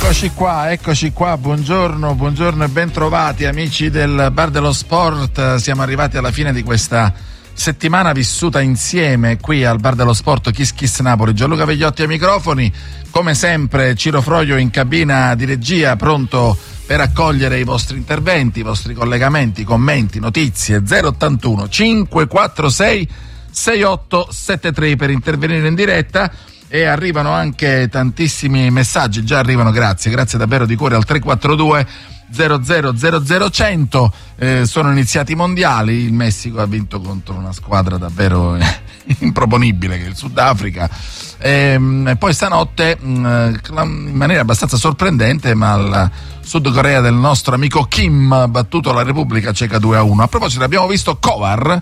Eccoci qua, buongiorno e bentrovati amici del Bar dello Sport. Siamo arrivati alla fine di questa settimana vissuta insieme qui al Bar dello Sport Kiss Kiss Napoli. Gianluca Vegliotti ai microfoni, come sempre Ciro Froio in cabina di regia, pronto per accogliere i vostri interventi, i vostri collegamenti, commenti, notizie. 081 546 6873 per intervenire in diretta. E arrivano anche tantissimi messaggi, già arrivano, grazie davvero di cuore al 342 00 100. Sono iniziati i mondiali, il Messico ha vinto contro una squadra davvero improponibile che è il Sudafrica, e poi stanotte in maniera abbastanza sorprendente ma il Sud Corea del nostro amico Kim ha battuto la Repubblica Ceca 2-1. A proposito, abbiamo visto Kovar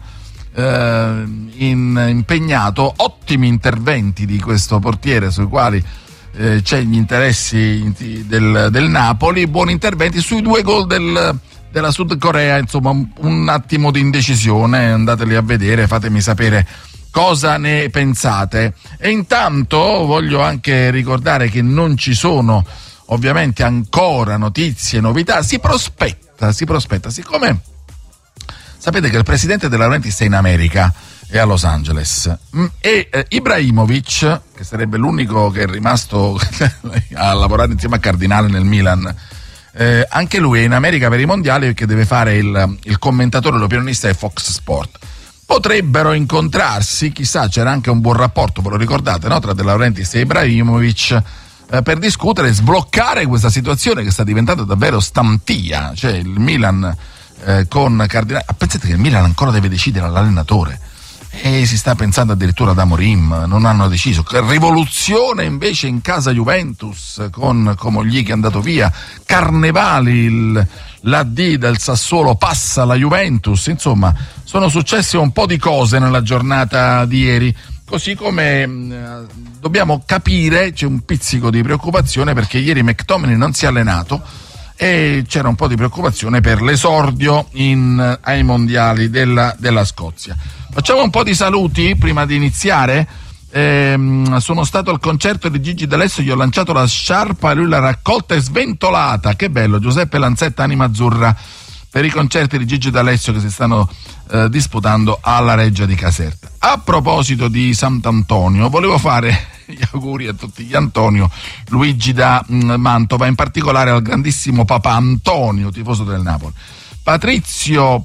impegnato, ottimi interventi di questo portiere sui quali c'è gli interessi del Napoli, buoni interventi sui 2 gol della Sud Corea, insomma un attimo di indecisione, andateli a vedere, fatemi sapere cosa ne pensate. E intanto voglio anche ricordare che non ci sono ovviamente ancora notizie, novità, si prospetta, siccome sapete che il presidente della Laurentiis è in America, è a Los Angeles, e Ibrahimovic, che sarebbe l'unico che è rimasto a lavorare insieme a Cardinale nel Milan, anche lui è in America per i mondiali perché deve fare il commentatore, l'opinionista di Fox Sport. Potrebbero incontrarsi, chissà, c'era anche un buon rapporto, ve lo ricordate, no? Tra De Laurentiis e Ibrahimovic, per discutere e sbloccare questa situazione che sta diventando davvero stantia, cioè il Milan con Cardinale. Pensate che il Milan ancora deve decidere l'allenatore e si sta pensando addirittura ad Amorim, non hanno deciso. Rivoluzione invece in casa Juventus con Comogli che è andato via, Carnevali, l'AD del Sassuolo passa alla Juventus, insomma sono successe un po' di cose nella giornata di ieri, così come dobbiamo capire, c'è un pizzico di preoccupazione perché ieri McTominay non si è allenato e c'era un po' di preoccupazione per l'esordio ai mondiali della Scozia. Facciamo un po' di saluti prima di iniziare. Sono stato al concerto di Gigi D'Alessio, gli ho lanciato la sciarpa e lui l'ha raccolta e sventolata, che bello. Giuseppe Lanzetta, Anima Azzurra, per i concerti di Gigi D'Alessio che si stanno disputando alla Reggia di Caserta. A proposito di Sant'Antonio, volevo fare gli auguri a tutti gli Antonio, Luigi da Mantova, in particolare al grandissimo papà Antonio, tifoso del Napoli. Patrizio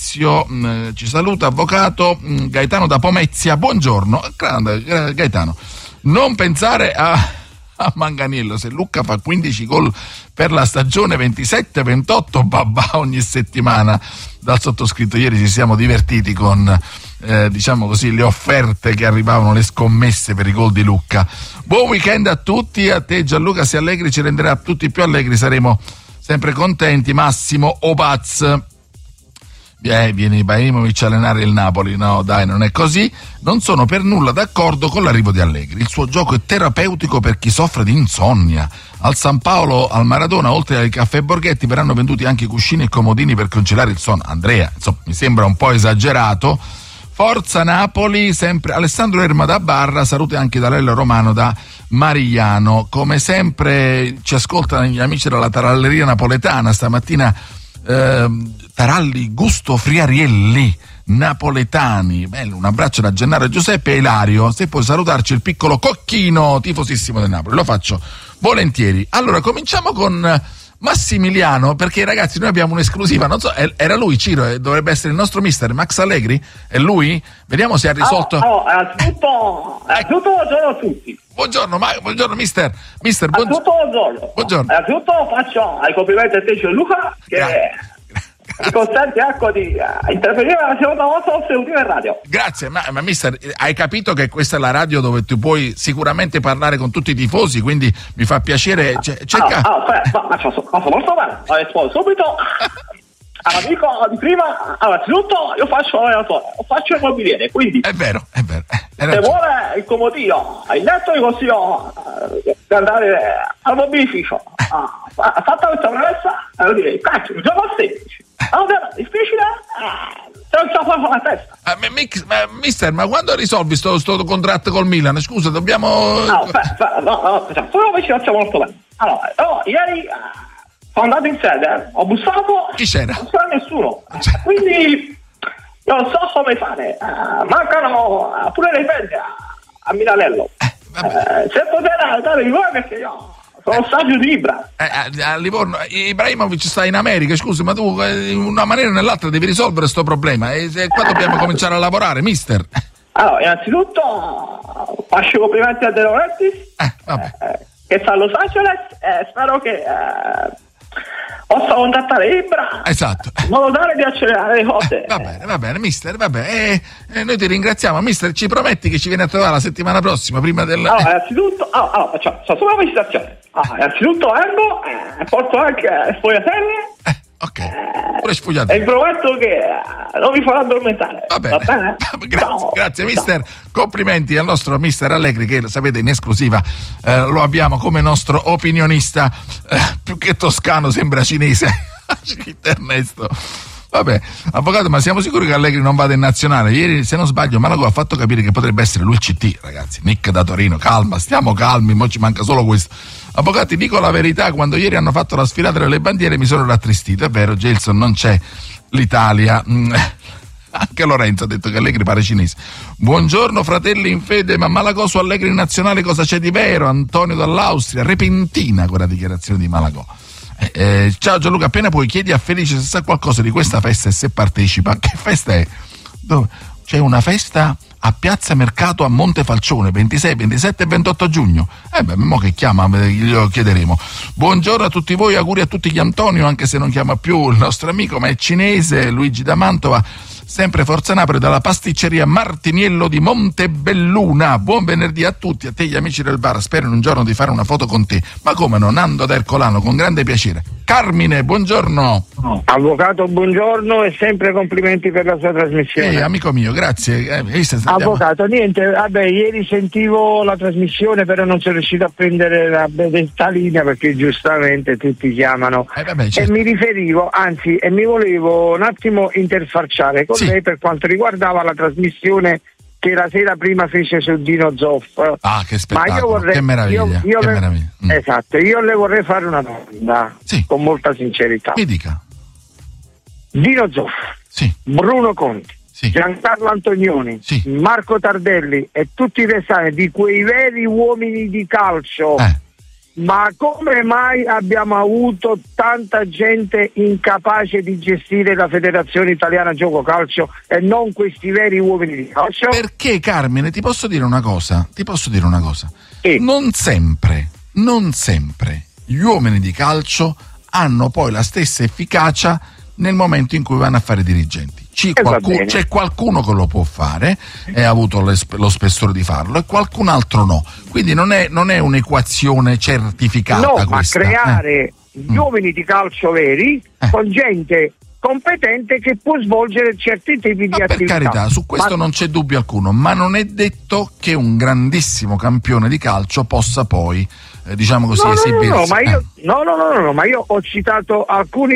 ci saluta, avvocato. Gaetano da Pomezia, buongiorno. Grande Gaetano, non pensare a Manganiello, se Lucca fa 15 gol per la stagione 27-28, babà ogni settimana. Dal sottoscritto ieri ci siamo divertiti con diciamo così le offerte che arrivavano, le scommesse per i gol di Lucca. Buon weekend a tutti, a te Gianluca, se allegri ci renderà tutti più allegri, saremo sempre contenti. Massimo Opaz, viene Ibrahimovic a allenare il Napoli, no dai, non è così. Non sono per nulla d'accordo con l'arrivo di Allegri, il suo gioco è terapeutico per chi soffre di insonnia. Al San Paolo, al Maradona, oltre ai caffè Borghetti verranno venduti anche cuscini e comodini per conciliare il sonno. Andrea, insomma, mi sembra un po' esagerato. Forza Napoli, sempre Alessandro Erma da Barra, salute anche da Lello Romano da Marigliano. Come sempre ci ascoltano gli amici della Taralleria Napoletana, stamattina Taralli Gusto Friarielli napoletani. Bello, un abbraccio da Gennaro Giuseppe e Ilario. Se puoi salutarci il piccolo Cocchino, tifosissimo del Napoli, lo faccio volentieri. Allora cominciamo con Massimiliano, perché ragazzi noi abbiamo un'esclusiva, non so, era lui Ciro, dovrebbe essere il nostro mister Max Allegri, è lui? Vediamo se ha risolto. Innanzitutto buongiorno a tutti. Buongiorno mister. Buongiorno. Innanzitutto faccio i complimenti a te Gianluca che mi consente di intervenire la seconda volta in radio. Grazie, ma mister, hai capito che questa è la radio dove tu puoi sicuramente parlare con tutti i tifosi, quindi mi fa piacere. Aspetta, ma faccio molto bene. Rispondo subito all'amico di prima. Allora, innanzitutto io faccio il mobiliere, quindi è vero. Se vuole il comodino il letto, vi consiglio di andare al mobilificio. Fatta questa premessa, devo dire, cazzo, il gioco è semplice. Allora, difficile, non ce la fai con la testa. Mister, ma quando risolvi sto contratto col Milan? Scusa, dobbiamo. No, solo vicino facciamo molto bene. Allora, ieri sono andato in sede, ho bussato. Chi c'era? Non c'era nessuno. Quindi non so come fare. Mancano pure le fede a Milanello. Se potete dare di voi, perché io sono stadio di Ibra. A Livorno, Ibrahimovic sta in America, scusi, ma tu in una maniera o nell'altra devi risolvere questo problema. E qua dobbiamo cominciare a lavorare, mister. Allora, innanzitutto faccio complimenti a De Laurentiis, che sta a Los Angeles, e spero che possa contattare Ibra, esatto, in modo tale di accelerare le cose. Va bene, mister, va bene. Noi ti ringraziamo, mister. Ci prometti che ci viene a trovare la settimana prossima, prima del... Allora, innanzitutto, faccio solo una precisazione. Innanzitutto vengo, porto anche sfogliatelle. Ok, pure sfogliate. E vi prometto che non vi farò addormentare. Va bene. Grazie mister. Complimenti al nostro mister Allegri, che sapete in esclusiva lo abbiamo come nostro opinionista, più che toscano sembra cinese. Ernesto. Vabbè, avvocato, ma siamo sicuri che Allegri non vada in nazionale? Ieri, se non sbaglio, Malagò ha fatto capire che potrebbe essere lui il CT, ragazzi. Nick da Torino, calma, stiamo calmi, mo ci manca solo questo. Avvocati, dico la verità, quando ieri hanno fatto la sfilata delle bandiere mi sono rattristito, è vero, Gelson, non c'è l'Italia. Anche Lorenzo ha detto che Allegri pare cinese. Buongiorno fratelli in fede, ma Malagò su Allegri in nazionale cosa c'è di vero? Antonio dall'Austria, repentina quella dichiarazione di Malagò. Ciao Gianluca, appena puoi chiedi a Felice se sa qualcosa di questa festa e se partecipa. Che festa è? Dove? C'è una festa a Piazza Mercato a Montefalcione 26, 27 e 28 giugno. Mo che chiama, glielo chiederemo. Buongiorno a tutti voi, auguri a tutti gli Antonio, anche se non chiama più il nostro amico, ma è cinese, Luigi da Mantova. Sempre Forza Napoli, dalla pasticceria Martiniello di Montebelluna. Buon venerdì a tutti, a te gli amici del bar, spero in un giorno di fare una foto con te, ma come no, Nando da Ercolano, con grande piacere. Carmine, buongiorno. Avvocato, buongiorno e sempre complimenti per la sua trasmissione. Amico mio, grazie. Avvocato, niente, vabbè, ieri sentivo la trasmissione, però non sono riuscito a prendere la benedetta linea perché giustamente tutti chiamano. Certo. E mi riferivo, anzi, e mi volevo un attimo interfacciare con lei per quanto riguardava la trasmissione che la sera prima fece su Dino Zoff. Che spettacolo, che meraviglia, che meraviglia. Esatto, io le vorrei fare una domanda, con molta sincerità. Mi dica. Dino Zoff, Bruno Conti, Giancarlo Antonioni, Marco Tardelli e tutti i restanti di quei veri uomini di calcio, ma come mai abbiamo avuto tanta gente incapace di gestire la Federazione Italiana Gioco Calcio e non questi veri uomini di calcio? Perché, Carmine, ti posso dire una cosa? Non sempre gli uomini di calcio hanno poi la stessa efficacia nel momento in cui vanno a fare dirigenti. C'è qualcuno che lo può fare e ha avuto lo spessore di farlo e qualcun altro no, quindi non è un'equazione certificata questa. Ma creare gli uomini di calcio veri con gente competente che può svolgere certi tipi di attività. Per carità, su questo non c'è dubbio alcuno, ma non è detto che un grandissimo campione di calcio possa poi esibirsi. Ma io ho citato alcuni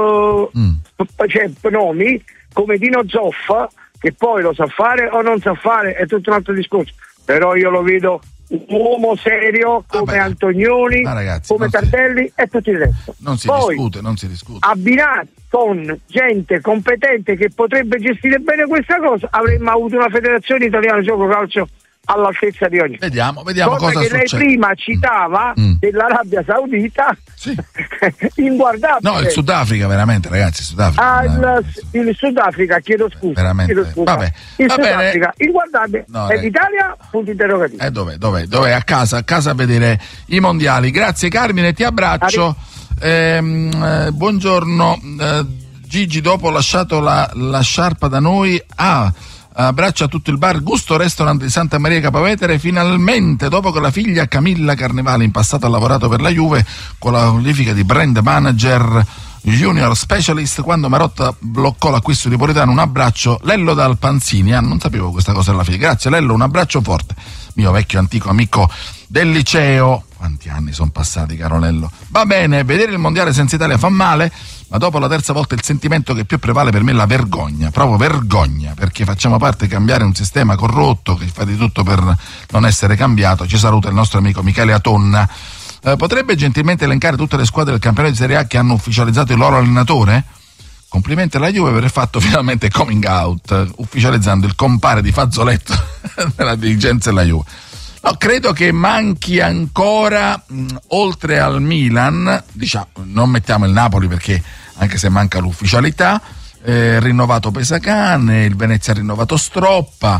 nomi come Dino Zoff, che poi lo sa fare o non sa fare, è tutto un altro discorso, però io lo vedo un uomo serio come Antonioni, come Tardelli e tutti il resto. Non si discute. Abbinati con gente competente che potrebbe gestire bene questa cosa, avremmo avuto una federazione italiana di gioco calcio all'altezza di ogni. Vediamo cosa che succede. Lei prima citava dell'Arabia Saudita, inguardabile. No, il Sudafrica, veramente, ragazzi, il Sudafrica, chiedo scusa. Vabbè. Il Sudafrica, inguardabile. E l'Italia, punto interrogativo. Dov'è? A casa a vedere i mondiali. Grazie Carmine, ti abbraccio. Buongiorno, Gigi, dopo ho lasciato la sciarpa da noi. Abbraccio a tutto il bar Gusto Restaurant di Santa Maria Capavetere. Finalmente, dopo che la figlia Camilla Carnevale in passato ha lavorato per la Juve con la qualifica di brand manager junior specialist, quando Marotta bloccò l'acquisto di Politano, un abbraccio. Lello dal Panzini, non sapevo questa cosa della figlia. Grazie Lello, un abbraccio forte, mio vecchio antico amico del liceo. Quanti anni sono passati, caro Lello. Va bene, vedere il mondiale senza Italia fa male, ma dopo la terza volta il sentimento che più prevale per me è la vergogna, proprio vergogna, perché facciamo parte di cambiare un sistema corrotto che fa di tutto per non essere cambiato. Ci saluta il nostro amico Michele Atonna. Potrebbe gentilmente elencare tutte le squadre del campionato di Serie A che hanno ufficializzato il loro allenatore? Complimenti alla Juve per aver fatto finalmente coming out, ufficializzando il compare di Fazzoletto nella dirigenza della Juve. No, credo che manchi ancora, oltre al Milan, diciamo, non mettiamo il Napoli perché anche se manca l'ufficialità, rinnovato Pesacane, il Venezia ha rinnovato Stroppa,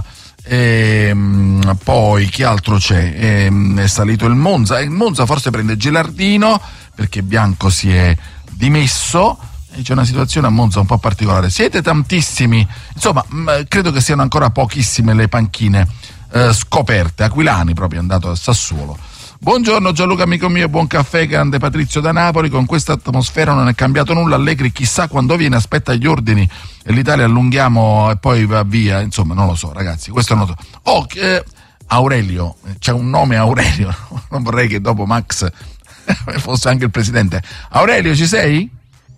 poi chi altro c'è? È salito il Monza forse prende Gilardino perché Bianco si è dimesso. C'è una situazione a Monza un po' particolare. Siete tantissimi, insomma, credo che siano ancora pochissime le panchine scoperte. Aquilani proprio è andato a Sassuolo. Buongiorno Gianluca amico mio, buon caffè, grande Patrizio da Napoli. Con questa atmosfera non è cambiato nulla. Allegri chissà quando viene, aspetta gli ordini e l'Italia allunghiamo e poi va via. Insomma, non lo so ragazzi, questo non lo so. Aurelio, c'è un nome Aurelio, non vorrei che dopo Max fosse anche il presidente. Aurelio, ci sei?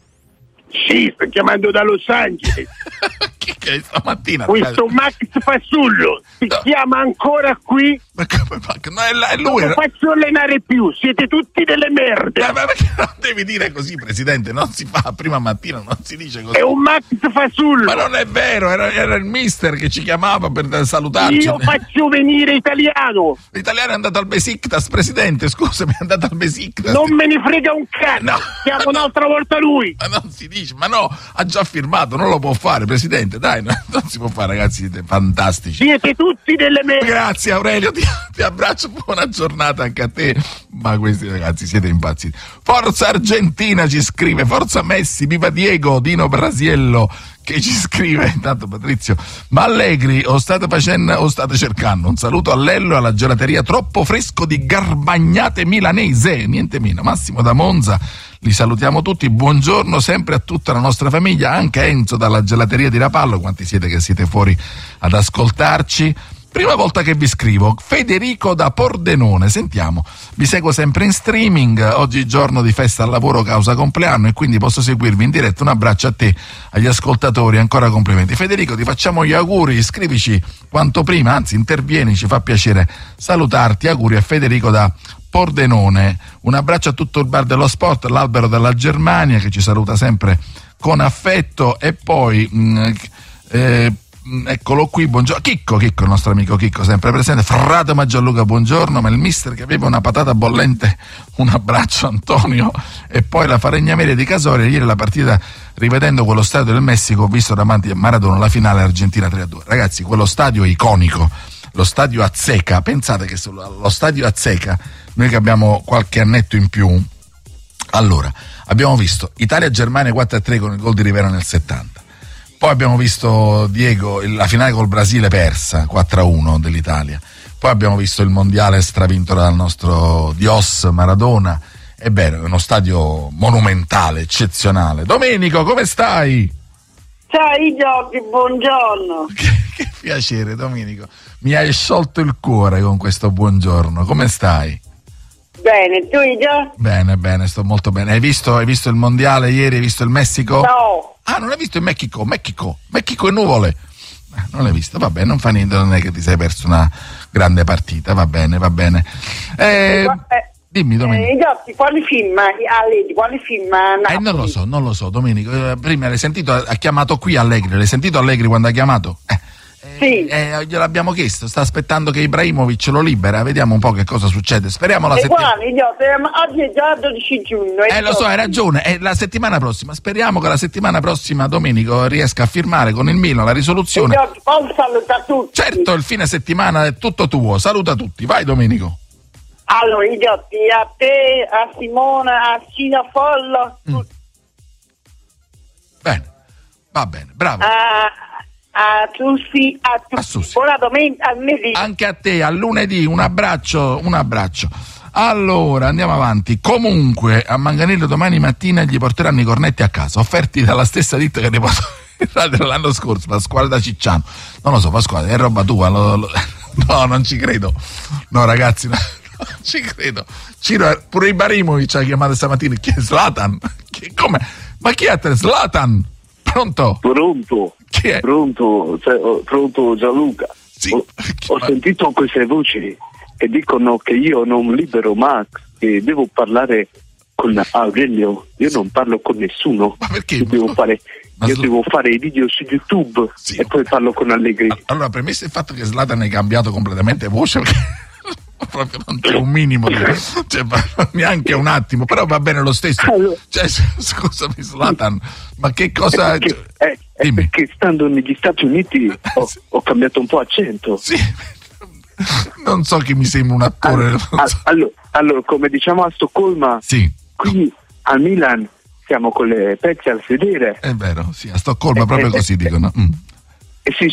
Sì, sto chiamando da Los Angeles. Che stamattina questo Max Fasullo si chiama ancora qui. Ma come no, è lui. Non faccio allenare più, siete tutti delle merde. Ma perché non devi dire così, presidente? Non si fa prima mattina, non si dice così. È un Max Fasullo. Ma non è vero, era il mister che ci chiamava per salutarci. Io faccio venire italiano. L'italiano è andato al Besiktas, presidente, scusami, è andato al Besiktas. Non me ne frega un cazzo. No. Chiamo un'altra volta lui. Ma non si dice, ma no, ha già firmato, non lo può fare, presidente, dai, non si può fare, ragazzi, siete fantastici. Siete tutti delle merde. Grazie Aurelio, ti abbraccio, buona giornata anche a te. Ma questi ragazzi siete impazziti. Forza Argentina ci scrive, forza Messi, viva Diego, Dino Brasiello che ci scrive, intanto Patrizio, ma Allegri o state facendo o state cercando? Un saluto a Lello e alla gelateria Troppo Fresco di Garbagnate Milanese, niente meno. Massimo da Monza, li salutiamo tutti, buongiorno sempre a tutta la nostra famiglia, anche Enzo dalla gelateria di Rapallo, quanti siete che siete fuori ad ascoltarci. Prima volta che vi scrivo, Federico da Pordenone, sentiamo, vi seguo sempre in streaming, oggi giorno di festa al lavoro causa compleanno e quindi posso seguirvi in diretta, un abbraccio a te, agli ascoltatori, ancora complimenti. Federico, ti facciamo gli auguri, scrivici quanto prima, anzi intervieni, ci fa piacere salutarti, auguri a Federico da Pordenone, un abbraccio a tutto il bar dello sport, l'Albero della Germania che ci saluta sempre con affetto e poi... eccolo qui, buongiorno Chicco, il nostro amico Chicco sempre presente, frate ma Gianluca buongiorno, ma il mister che aveva una patata bollente, un abbraccio Antonio. E poi la Faregnameria di Casoria, ieri la partita, rivedendo quello stadio del Messico, ho visto davanti a Maradona la finale Argentina 3-2, ragazzi quello stadio è iconico, lo stadio Azteca, pensate che sullo stadio Azteca noi che abbiamo qualche annetto in più, allora abbiamo visto Italia-Germania 4-3 con il gol di Rivera nel 70. Poi abbiamo visto Diego, la finale col Brasile persa 4-1 dell'Italia. Poi abbiamo visto il mondiale stravinto dal nostro Dios Maradona. Ebbene, è uno stadio monumentale, eccezionale. Domenico, come stai? Ciao Giorgi, buongiorno. Che piacere, Domenico. Mi hai sciolto il cuore con questo buongiorno. Come stai? Bene, tu già? Bene, sto molto bene. Hai visto il mondiale ieri? Hai visto il Messico? No. Ah, non hai visto il Mexico e nuvole. Non l'hai visto, vabbè, non fa niente, non è che ti sei perso una grande partita, va bene. Dimmi Domenico. Quali film non lo so Domenico, prima l'hai sentito, ha chiamato qui Allegri, l'hai sentito Allegri quando ha chiamato? Sì. Gliel'abbiamo chiesto, sta aspettando che Ibrahimovic lo libera, vediamo un po' che cosa succede. Speriamo la settimana. Oggi è già 12 giugno. Lo so, hai ragione, la settimana prossima. Speriamo che la settimana prossima Domenico riesca a firmare con il Milan la risoluzione. Posso salutare tutti? Certo, il fine settimana è tutto tuo. Saluta tutti, vai Domenico. Allora, Idiotti, a te, a Simona, a Cina Follo. Bene, va bene, bravo. A tutti. Buona domenica, a lunedì. Anche a te, a lunedì, un abbraccio. Allora, andiamo avanti. Comunque, a Manganello domani mattina gli porteranno i cornetti a casa, offerti dalla stessa ditta che ne portò l'anno scorso, Pasquale da Cicciano. Non lo so, Pasquale, è roba tua. No, non ci credo. No, ragazzi, non ci credo. Ciro, pure Ibrahimovic ha chiamato stamattina. Chi è Zlatan? Come? Ma chi è te? Zlatan? Pronto? Chi è? Pronto Gianluca. Sì. Ho sentito queste voci che dicono che io non libero Max. devo parlare con Aurelio, io non parlo con nessuno. Ma perché? Io devo fare i video su YouTube, sì, e poi parlo con Allegri. Allora, premesso il fatto che Zlatan hai cambiato completamente voce, proprio non c'è un minimo di, cioè, neanche un attimo, però va bene lo stesso. Allora, cioè, scusami Zlatan, ma che cosa? Perché stando negli Stati Uniti ho cambiato un po' accento. Sì. Non so chi mi sembra un attore. Allora, come diciamo a Stoccolma, sì, qui a Milan siamo con le pezze al sedere. È vero, sì, a Stoccolma proprio così dicono. Sì.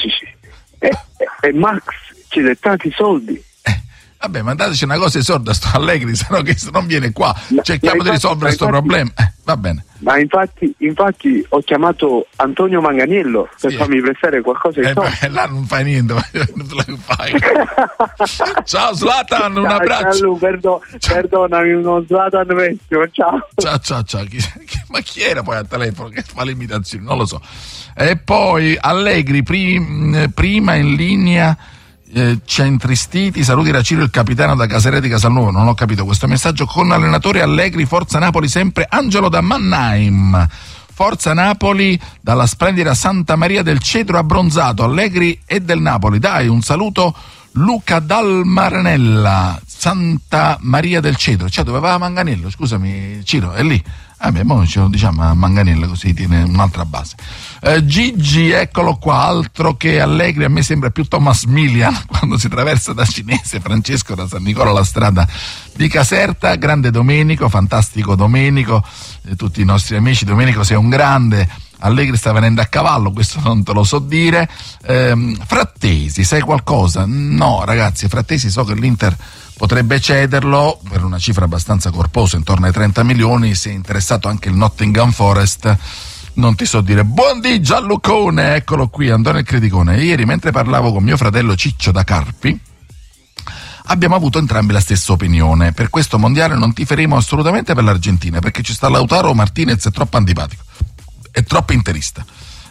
E Max chiede tanti soldi. Vabbè, mandateci una cosa sorda, sto Allegri, se non viene qua, cerchiamo di risolvere questo problema. Va bene. Ma infatti ho chiamato Antonio Manganiello per farmi prestare qualcosa di soldi. Là non fai niente, non te la fai. Ciao Zlatan, un abbraccio. Perdonami, uno Zlatan vecchio, ciao. Ciao. Ma chi era poi al telefono che fa le imitazioni? Non lo so. E poi Allegri, prima in linea. Centristiti, saluti da Ciro il capitano da Casereti Casalnuovo. Non ho capito questo messaggio. Con allenatore Allegri, Forza Napoli sempre. Angelo da Mannheim. Forza Napoli dalla splendida Santa Maria del Cedro abbronzato. Allegri e del Napoli. Dai, un saluto Luca dal Maranella, Santa Maria del Cedro. Cioè, dove va Manganiello? Scusami Ciro, è lì. Mo ce lo diciamo a Manganiello, così tiene un'altra base. Gigi, eccolo qua, altro che Allegri, a me sembra più Thomas Milian quando si traversa da Cinese, Francesco da San Nicola la strada di Caserta. Grande Domenico, fantastico Domenico, tutti i nostri amici. Domenico, sei un grande. Allegri sta venendo a cavallo, questo non te lo so dire. Frattesi, sai qualcosa? No ragazzi, Frattesi so che l'Inter potrebbe cederlo per una cifra abbastanza corposa, intorno ai 30 milioni, se è interessato anche il Nottingham Forest, non ti so dire. Buondì Gianlucone, eccolo qui, Antonio il Criticone. Ieri mentre parlavo con mio fratello Ciccio da Carpi, abbiamo avuto entrambi la stessa opinione. Per questo mondiale non tiferemo assolutamente per l'Argentina, perché ci sta Lautaro Martinez, è troppo antipatico, è troppo interista.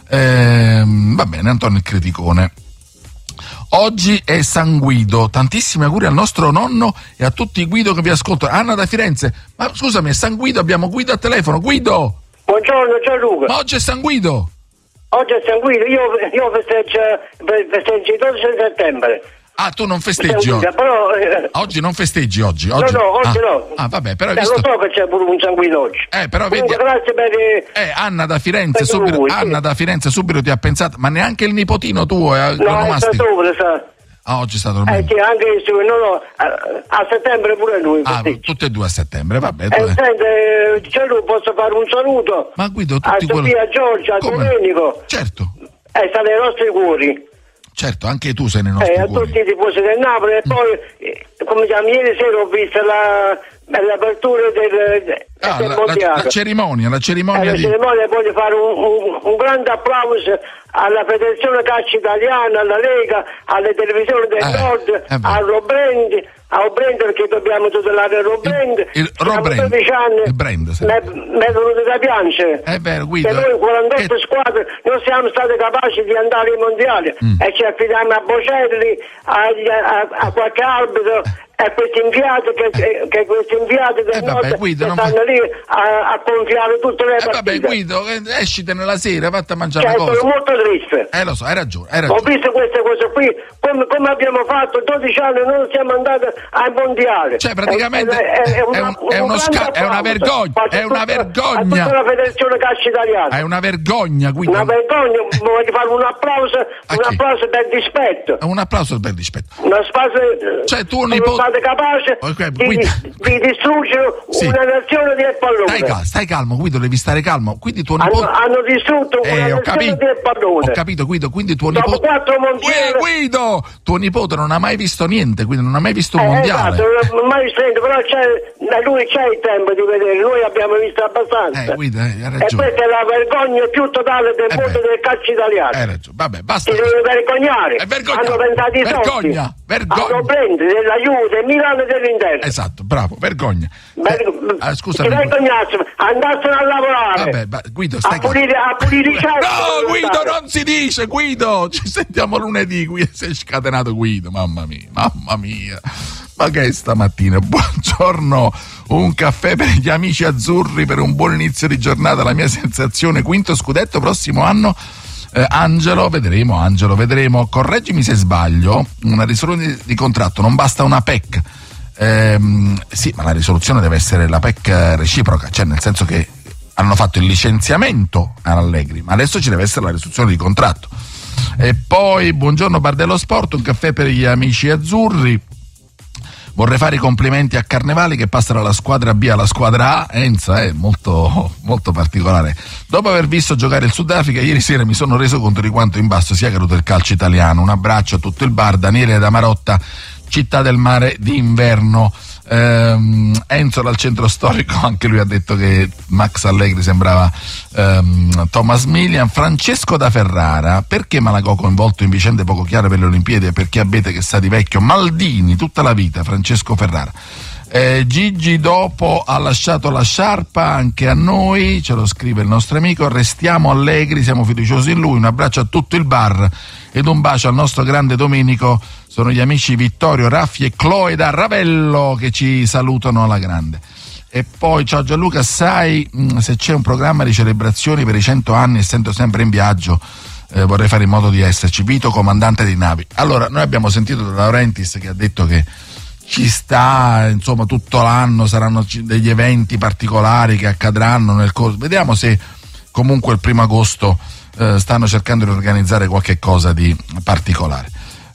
Va bene, Antonio il Criticone. Oggi è San Guido, tantissimi auguri al nostro nonno e a tutti i Guido che vi ascoltano. Anna da Firenze, ma scusami, è San Guido, abbiamo Guido al telefono. Guido! Buongiorno Gianluca. Ma oggi è San Guido? Oggi è San Guido, io festeggio il 12 settembre. Ah, tu non festeggi oggi? Però, oggi non festeggi oggi? No, oggi no. Ah, vabbè, però visto... Lo so che c'è pure un sanguino oggi. Però comunque, vedi... grazie per... Anna da Firenze subito, voi, Anna da Firenze subito ti ha pensato, ma neanche il nipotino tuo è agronomastico? No, è stato oggi sta dormendo. Sì, anche a settembre pure lui. Tutte e due a settembre, vabbè. Senti, posso fare un saluto? Ma Guido, a Sofia, a Giorgia, a Domenico. Certo. Sta nei nostri cuori. Certo, anche tu sei nei nostri cuori. A tutti i tifosi del Napoli. E poi, come diciamo, ieri sera ho visto l'apertura del mondiale. La cerimonia. La cerimonia, voglio fare un grande applauso alla Federazione Calcio Italiana, alla Lega, alle televisioni del Nord, a Robrand, perché dobbiamo tutelare Robrand. Il 12 anni, il brand, sì. mi è venuto da piangere. È vero, Guido. Che noi 48 squadre non siamo stati capaci di andare ai mondiali e ci affidiamo a Bocelli, a qualche arbitro. E questi inviati del Nord Guido, stanno lì a gonfiare tutte le partite. Vabbè Guido, escitene la sera, vatti a mangiare una cosa. Sono molto triste. Lo so, hai ragione. Ho visto queste cose qui, come abbiamo fatto 12 anni non siamo andati ai mondiali. Cioè praticamente è una vergogna. È una vergogna. A tutta la Federazione Calcio Italiana. È una vergogna, Guido. Una vergogna, voglio fare un applauso per dispetto. Un applauso per dispetto. Cioè tu nipote state capaci di distruggere una nazione di pallone. Stai calmo, Guido, devi stare calmo. Quindi tuo nipote hanno distrutto una nazione di pallone. Ho capito, Guido, quindi tuo nipote Guido, tuo nipote non ha mai visto niente, quindi non ha mai visto un mondiale. Esatto, non ha mai visto niente, però lui c'è il tempo di vedere, noi abbiamo visto abbastanza. Guido, hai ragione. E questa è la vergogna più totale del mondo del calcio italiano. Hai ragione, vabbè, basta. Ti devi vergognare. Hanno pensato i soldi. Vergogna. Della Juve, del Milano e dell'Inter. Esatto, bravo, vergogna. Scusami. Ti vergognassero, andassero a lavorare. Vabbè, Guido, stai a pulire i cieli. No, Guido, non si dice, Guido. Ci sentiamo lunedì, qui sei scatenato Guido, mamma mia. Ok, stamattina. Buongiorno, un caffè per gli amici azzurri per un buon inizio di giornata. La mia sensazione, quinto scudetto prossimo anno. Angelo, vedremo. Correggimi se sbaglio, una risoluzione di contratto non basta una PEC. Sì, ma la risoluzione deve essere la PEC reciproca, cioè nel senso che hanno fatto il licenziamento all'Allegri, ma adesso ci deve essere la risoluzione di contratto. E poi, buongiorno Bar dello Sport, un caffè per gli amici azzurri. Vorrei fare i complimenti a Carnevali che passa dalla squadra B alla squadra A. Enza è molto, molto particolare. Dopo aver visto giocare il Sudafrica, ieri sera mi sono reso conto di quanto in basso sia caduto il calcio italiano. Un abbraccio a tutto il bar. Daniele da Marotta, Città del Mare d'inverno. Enzo dal centro storico, anche lui ha detto che Max Allegri sembrava Thomas Milian. Francesco da Ferrara, perché Malagò coinvolto in vicende poco chiare per le Olimpiadi e perché Abete che sa di vecchio? Maldini tutta la vita. Francesco Ferrara. Gigi dopo ha lasciato la sciarpa anche a noi, ce lo scrive il nostro amico. Restiamo Allegri, siamo fiduciosi in lui. Un abbraccio a tutto il bar ed un bacio al nostro grande Domenico. Sono gli amici Vittorio, Raffi e Chloe da Ravello che ci salutano alla grande. E poi ciao Gianluca, sai se c'è un programma di celebrazioni per i 100 anni, essendo sempre in viaggio, vorrei fare in modo di esserci. Vito, comandante di navi. Allora, noi abbiamo sentito da Laurentiis che ha detto che ci sta, insomma, tutto l'anno saranno degli eventi particolari che accadranno nel corso. Vediamo se comunque il 1 agosto stanno cercando di organizzare qualche cosa di particolare.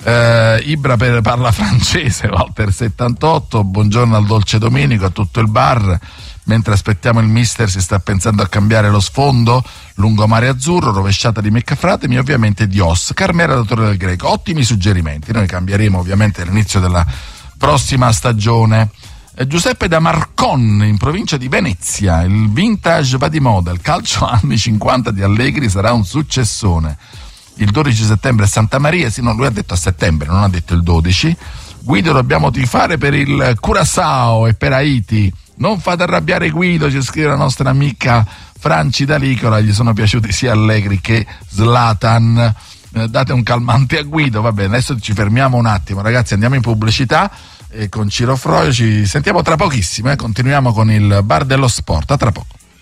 Ibra parla francese, Walter 78, buongiorno al Dolce Domenico, a tutto il bar. Mentre aspettiamo il mister si sta pensando a cambiare lo sfondo, lungomare azzurro, rovesciata di McFratemi e ovviamente Dios, Carmera da Torre del Greco. Ottimi suggerimenti, noi cambieremo ovviamente all'inizio della prossima stagione. Giuseppe da Marcon, in provincia di Venezia, il vintage va di moda, il calcio anni 50 di Allegri sarà un successone. Il 12 settembre a Santa Maria, sì, no, lui ha detto a settembre, non ha detto il 12. Guido, dobbiamo tifare per il Curaçao e per Haiti. Non fate arrabbiare Guido, ci scrive la nostra amica Franci D'Alicola, gli sono piaciuti sia Allegri che Zlatan. Date un calmante a Guido. Va bene, adesso ci fermiamo un attimo, ragazzi, andiamo in pubblicità e con Ciro Froio ci sentiamo tra pochissimo, continuiamo con il Bar dello Sport, a tra poco.